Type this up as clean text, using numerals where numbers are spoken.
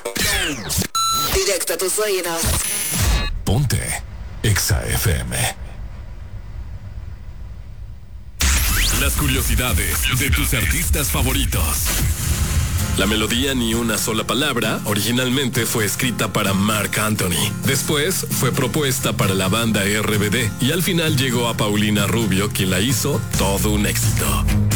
Directo a tus oídos. Ponte Exa FM. Las curiosidades de tus artistas favoritos. La melodía Ni una sola palabra originalmente fue escrita para Marc Anthony. Después fue propuesta para la banda RBD y al final llegó a Paulina Rubio, quien la hizo todo un éxito.